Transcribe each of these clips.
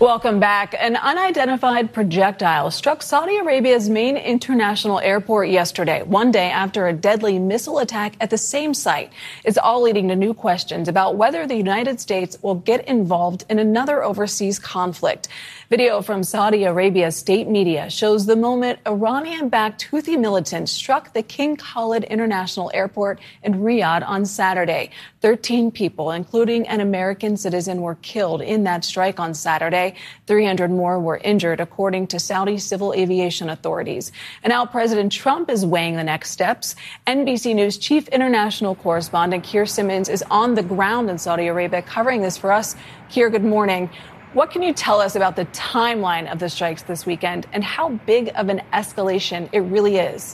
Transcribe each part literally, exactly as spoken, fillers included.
Welcome back. An unidentified projectile struck Saudi Arabia's main international airport yesterday, one day after a deadly missile attack at the same site. It's all leading to new questions about whether the United States will get involved in another overseas conflict. Video from Saudi Arabia's state media shows the moment Iranian-backed Houthi militants struck the King Khalid International Airport in Riyadh on Saturday. Thirteen people, including an American citizen, were killed in that strike on Saturday. three hundred more were injured, according to Saudi civil aviation authorities. And now President Trump is weighing the next steps. N B C News chief international correspondent Keir Simmons is on the ground in Saudi Arabia covering this for us. Keir, good morning. What can you tell us about the timeline of the strikes this weekend and how big of an escalation it really is?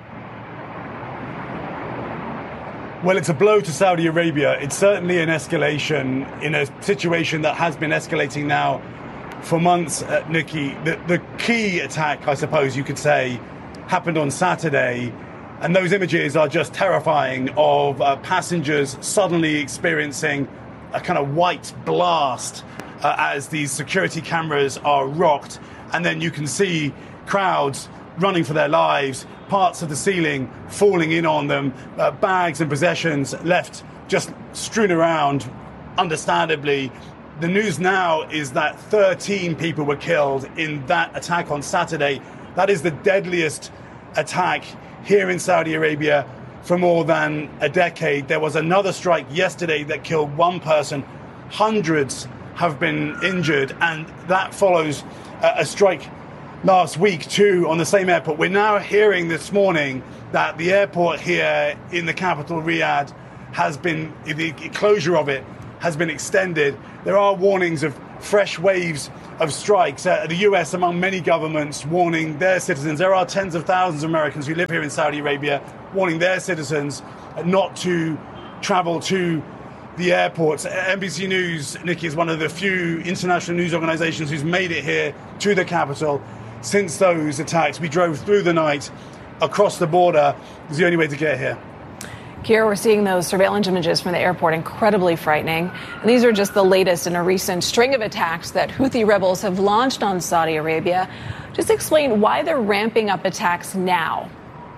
Well, it's a blow to Saudi Arabia. It's certainly an escalation in a situation that has been escalating now for months, uh, Nikki. The, the key attack, I suppose you could say, happened on Saturday. And those images are just terrifying of uh, passengers suddenly experiencing a kind of white blast uh, as these security cameras are rocked. And then you can see crowds running for their lives, parts of the ceiling falling in on them, uh, bags and possessions left just strewn around, understandably. The news now is that thirteen people were killed in that attack on Saturday. That is the deadliest attack here in Saudi Arabia for more than a decade. There was another strike yesterday that killed one person. Hundreds have been injured, and that follows uh, a strike last week too on the same airport. We're now hearing this morning that the airport here in the capital, Riyadh, has been, the closure of it has been extended. There are warnings of fresh waves of strikes. Uh, the U S, among many governments, warning their citizens. There are tens of thousands of Americans who live here in Saudi Arabia, warning their citizens not to travel to the airports. N B C News, Nikki, is one of the few international news organizations who's made it here to the capital since those attacks. We drove through the night across the border. It was the only way to get here. Keir, we're seeing those surveillance images from the airport, incredibly frightening. And these are just the latest in a recent string of attacks that Houthi rebels have launched on Saudi Arabia. Just explain why they're ramping up attacks now.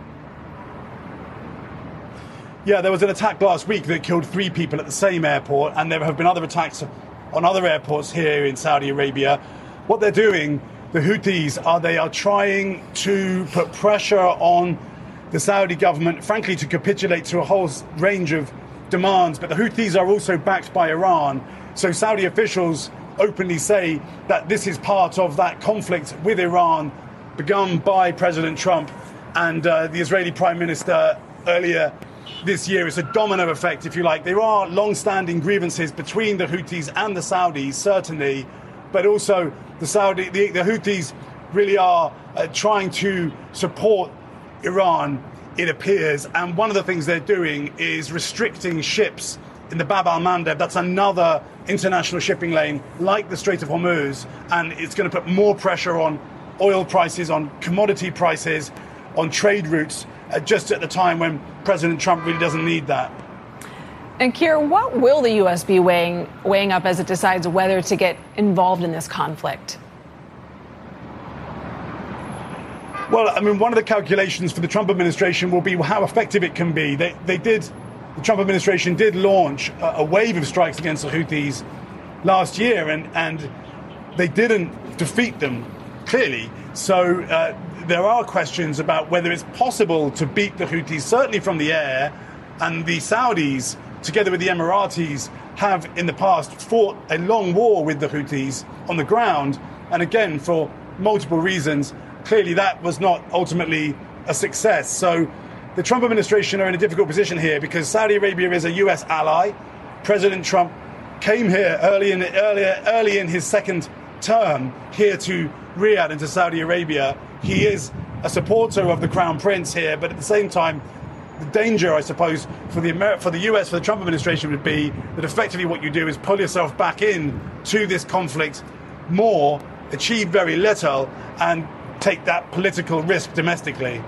Yeah, there was an attack last week that killed three people at the same airport, and there have been other attacks on other airports here in Saudi Arabia. What they're doing, the Houthis, are they are trying to put pressure on the Saudi government, frankly, to capitulate to a whole range of demands. But the Houthis are also backed by Iran. So Saudi officials openly say that this is part of that conflict with Iran begun by President Trump and uh, the Israeli Prime Minister earlier this year. It's a domino effect, if you like. There are long-standing grievances between the Houthis and the Saudis, certainly, but also the Saudi, the, the Houthis really are uh, trying to support Iran, it appears. And one of the things they're doing is restricting ships in the Bab al-Mandeb. That's another international shipping lane like the Strait of Hormuz. And it's going to put more pressure on oil prices, on commodity prices, on trade routes, uh, just at the time when President Trump really doesn't need that. And Keir, what will the U S be weighing, weighing up as it decides whether to get involved in this conflict? Well, I mean, one of the calculations for the Trump administration will be how effective it can be. They, they did, the Trump administration did launch a, a wave of strikes against the Houthis last year, and, and they didn't defeat them, clearly. So uh, there are questions about whether it's possible to beat the Houthis, certainly from the air. And the Saudis, together with the Emiratis, have in the past fought a long war with the Houthis on the ground. And again, for multiple reasons, clearly that was not ultimately a success. So the Trump administration are in a difficult position here because Saudi Arabia is a U S ally. President Trump came here early in, earlier, early in his second term here to Riyadh and to Saudi Arabia. He is a supporter of the Crown Prince here, but at the same time, the danger, I suppose, for the Amer- for the U S, for the Trump administration would be that effectively what you do is pull yourself back in to this conflict more, achieve very little, and take that political risk domestically.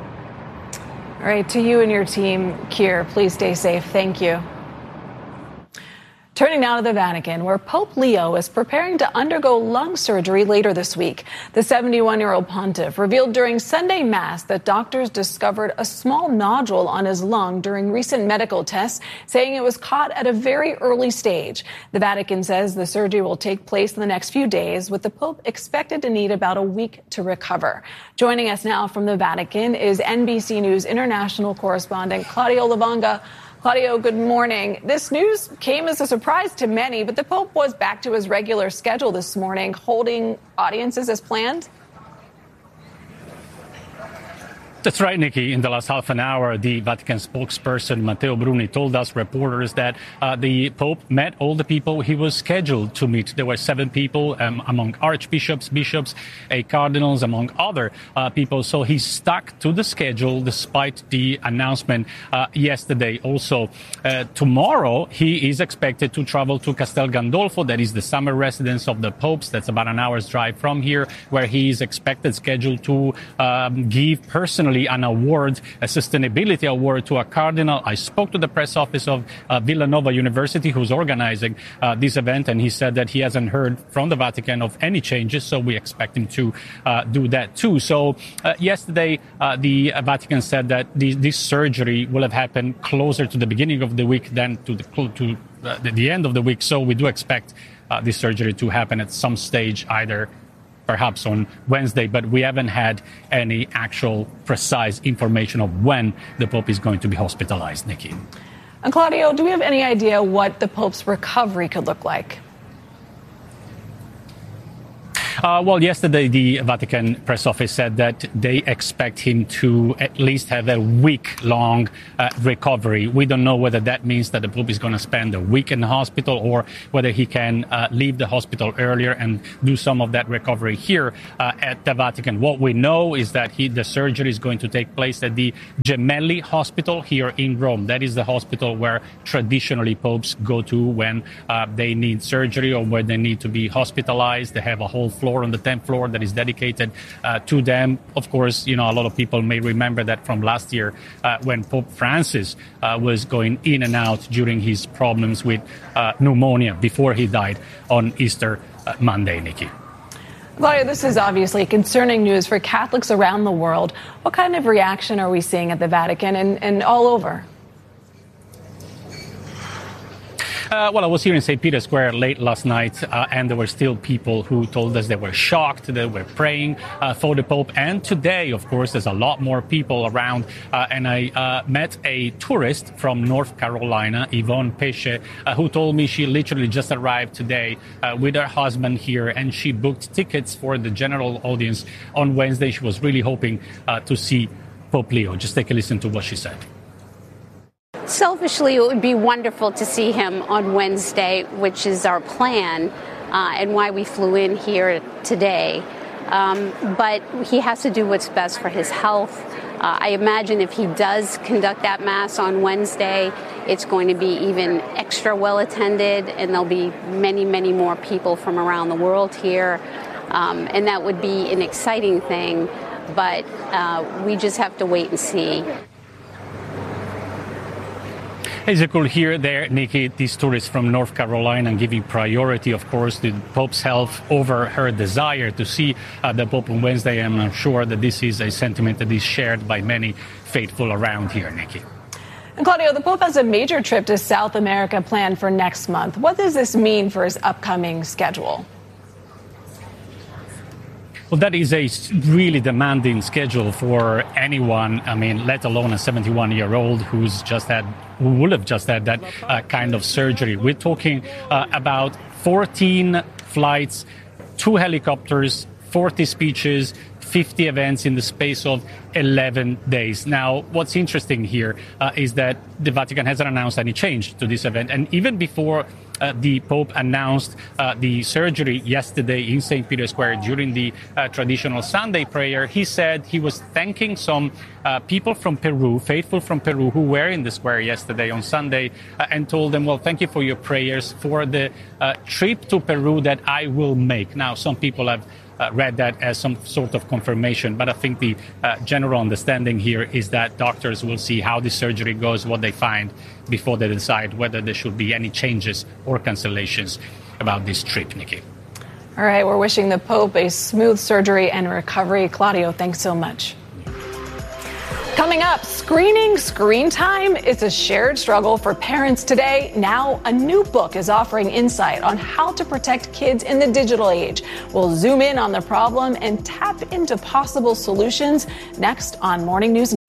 All right, to you and your team, Keir, please stay safe. Thank you. Turning now to the Vatican, where Pope Leo is preparing to undergo lung surgery later this week. The seventy-one-year-old pontiff revealed during Sunday Mass that doctors discovered a small nodule on his lung during recent medical tests, saying it was caught at a very early stage. The Vatican says the surgery will take place in the next few days, with the Pope expected to need about a week to recover. Joining us now from the Vatican is N B C News international correspondent Claudio Luvanga. Claudio, good morning. This news came as a surprise to many, but the Pope was back to his regular schedule this morning, holding audiences as planned. That's right, Nikki. In the last half an hour, the Vatican spokesperson Matteo Bruni told us reporters that uh, the Pope met all the people he was scheduled to meet. There were seven people, um, among archbishops, bishops, a cardinals, among other uh, people. So he stuck to the schedule despite the announcement uh, yesterday. Also, uh, tomorrow, he is expected to travel to Castel Gandolfo. That is the summer residence of the popes. That's about an hour's drive from here, where he is expected, scheduled to um, give personally an award, a sustainability award to a cardinal. I spoke to the press office of uh, Villanova University, who's organizing uh, this event, and he said that he hasn't heard from the Vatican of any changes, so we expect him to uh, do that too. So uh, yesterday, uh, the Vatican said that the, this surgery will have happened closer to the beginning of the week than to the, to, uh, the, the end of the week. So we do expect uh, this surgery to happen at some stage, either perhaps on Wednesday, but we haven't had any actual precise information of when the Pope is going to be hospitalized, Nikki. And Claudio, do we have any idea what the Pope's recovery could look like? Uh, well, yesterday, the Vatican press office said that they expect him to at least have a week-long uh, recovery. We don't know whether that means that the Pope is going to spend a week in the hospital or whether he can uh, leave the hospital earlier and do some of that recovery here uh, at the Vatican. What we know is that he, the surgery is going to take place at the Gemelli Hospital here in Rome. That is the hospital where traditionally popes go to when uh, they need surgery or where they need to be hospitalized. They have a whole floor on the tenth floor that is dedicated uh, to them. Of course, you know, a lot of people may remember that from last year uh, when Pope Francis uh, was going in and out during his problems with uh, pneumonia before he died on Easter uh, Monday, Nikki. Claudia, this is obviously concerning news for Catholics around the world. What kind of reaction are we seeing at the Vatican and, and all over? Uh, well, I was here in Saint Peter's Square late last night, uh, and there were still people who told us they were shocked, they were praying uh, for the Pope. And today, of course, there's a lot more people around. Uh, and I uh, met a tourist from North Carolina, Yvonne Pesce, uh, who told me she literally just arrived today uh, with her husband here, and she booked tickets for the general audience on Wednesday. She was really hoping uh, to see Pope Leo. Just take a listen to what she said. Selfishly, it would be wonderful to see him on Wednesday, which is our plan, uh, and why we flew in here today. Um, but he has to do what's best for his health. Uh, I imagine if he does conduct that Mass on Wednesday, it's going to be even extra well attended, and there'll be many, many more people from around the world here. Um, and that would be an exciting thing, but uh, we just have to wait and see. As you could hear there, Nikki, these tourists from North Carolina and giving priority, of course, to the Pope's health over her desire to see uh, the Pope on Wednesday. And I'm sure that this is a sentiment that is shared by many faithful around here, Nikki. And Claudio, the Pope has a major trip to South America planned for next month. What does this mean for his upcoming schedule? Well, that is a really demanding schedule for anyone. I mean, let alone a seventy-one-year-old who's just had, who will have just had that uh, kind of surgery. We're talking uh, about fourteen flights, two helicopters, forty speeches, fifty events in the space of eleven days. Now, what's interesting here uh, is that the Vatican hasn't announced any change to this event. And even before uh, the Pope announced uh, the surgery yesterday in Saint Peter's Square during the uh, traditional Sunday prayer, he said he was thanking some uh, people from Peru, faithful from Peru, who were in the square yesterday on Sunday, uh, and told them, well, thank you for your prayers for the uh, trip to Peru that I will make. Now, some people have uh, read that as some sort of confirmation. But I think the uh, general understanding here is that doctors will see how the surgery goes, what they find, before they decide whether there should be any changes or cancellations about this trip, Nikki. All right, we're wishing the Pope a smooth surgery and recovery. Claudio, thanks so much. Coming up, screening screen time is a shared struggle for parents today. Now, a new book is offering insight on how to protect kids in the digital age. We'll zoom in on the problem and tap into possible solutions next on Morning News.